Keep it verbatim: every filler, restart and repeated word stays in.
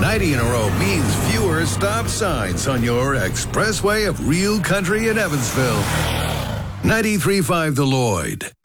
ninety in a row means fewer stop signs on your expressway of real country in Evansville. ninety-three point five The Lloyd.